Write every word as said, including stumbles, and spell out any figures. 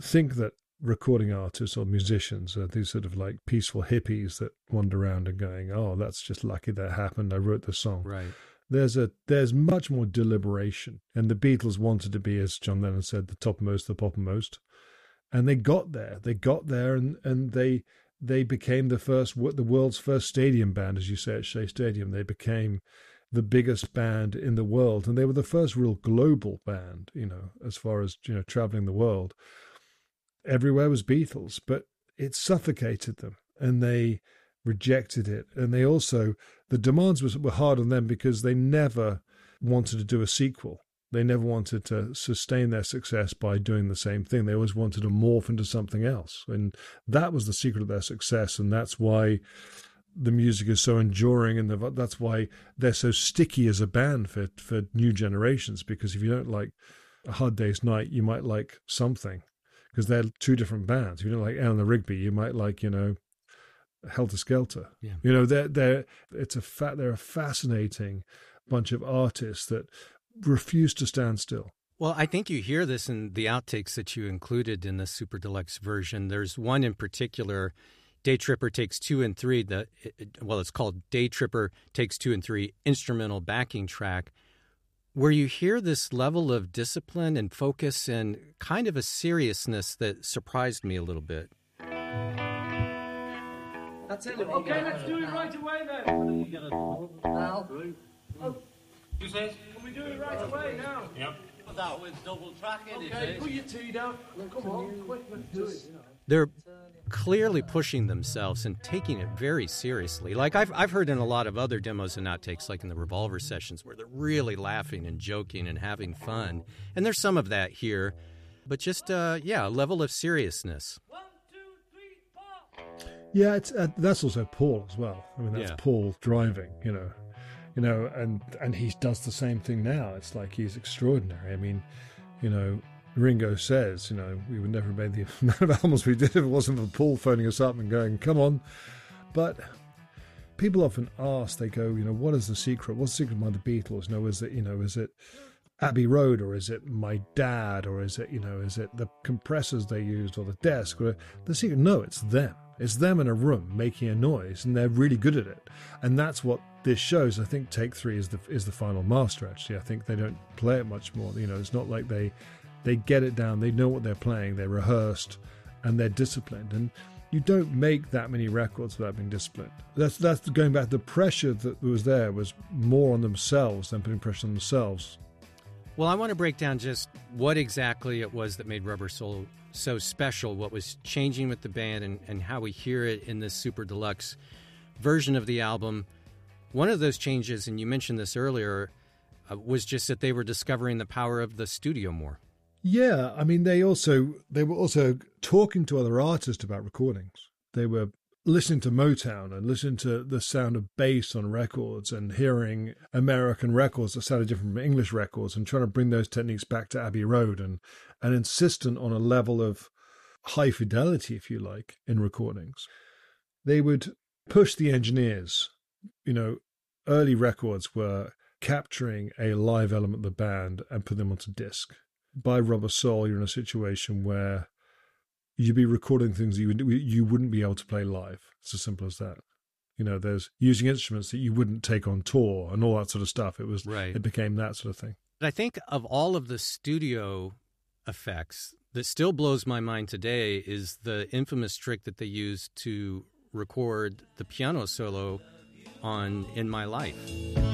think that recording artists or musicians are these sort of like peaceful hippies that wander around and going, oh, that's just lucky that happened. I wrote the song. Right. There's a there's much more deliberation. And the Beatles wanted to be, as John Lennon said, the topmost, the poppermost. And they got there. They got there and, and they they became the first, the world's first stadium band, as you say, at Shea Stadium. They became the biggest band in the world. And they were the first real global band, you know, as far as, you know, traveling the world. Everywhere was Beatles, but it suffocated them and they rejected it. And they also, the demands was, were hard on them because they never wanted to do a sequel. They never wanted to sustain their success by doing the same thing. They always wanted to morph into something else. And that was the secret of their success. And that's why the music is so enduring. And the, that's why they're so sticky as a band for, for new generations. Because if you don't like A Hard Day's Night, you might like something. Because they're two different bands. If you don't like Eleanor Rigby, you might like, you know, Helter Skelter. Yeah. You know, they're, they're, it's a fa- they're a fascinating bunch of artists that refuse to stand still. Well, I think you hear this in the outtakes that you included in the Super Deluxe version. There's one in particular, Day Tripper Takes Two and Three. The well, it's called Day Tripper Takes Two and Three, instrumental backing track, where you hear this level of discipline and focus and kind of a seriousness that surprised me a little bit. That's it. Okay, let's do it right away then. Now. Oh. Who says? Can we do it right away now? Yep. That was double tracking. Okay, put your tea down. Come on, quick, let's do it. They're clearly pushing themselves and taking it very seriously. Like I've I've heard in a lot of other demos and outtakes, like in the Revolver sessions, where they're really laughing and joking and having fun. And there's some of that here, but just uh, yeah, a level of seriousness. One, two, three, four. Yeah, it's uh, that's also Paul as well. I mean, that's Yeah. Paul driving, you know, you know, and and he does the same thing now. It's like he's extraordinary. I mean, you know, Ringo says, you know, we would never have made the amount of albums we did if it wasn't for Paul phoning us up and going, come on. But people often ask, they go, you know, what is the secret? What's the secret behind the Beatles? You know, is it, you know, is it Abbey Road, or is it my dad, or is it, you know, is it the compressors they used or the desk? Or the secret? No, it's them. It's them in a room making a noise, and they're really good at it. And that's what this shows. I think Take Three is the is the final master, actually. I think they don't play it much more. You know, it's not like they they get it down. They know what they're playing. They're rehearsed, and they're disciplined. And you don't make that many records without being disciplined. That's that's going back. The pressure that was there was more on themselves than putting pressure on themselves. Well, I want to break down just what exactly it was that made Rubber Soul so special, what was changing with the band, and, and how we hear it in this Super Deluxe version of the album. One of those changes, and you mentioned this earlier, uh, was just that they were discovering the power of the studio more. Yeah, I mean, they also they were also talking to other artists about recordings. They were listening to Motown and listening to the sound of bass on records and hearing American records that sounded different from English records and trying to bring those techniques back to Abbey Road and, and insistent on a level of high fidelity, if you like, in recordings. They would push the engineers. You know, early records were capturing a live element of the band and put them onto disc. By Rubber Soul, you're in a situation where you'd be recording things you, would, you wouldn't be able to play live. It's as simple as that. You know, there's using instruments that you wouldn't take on tour and all that sort of stuff. It was, Right. It became that sort of thing. But I think of all of the studio effects, that still blows my mind today is the infamous trick that they used to record the piano solo on In My Life.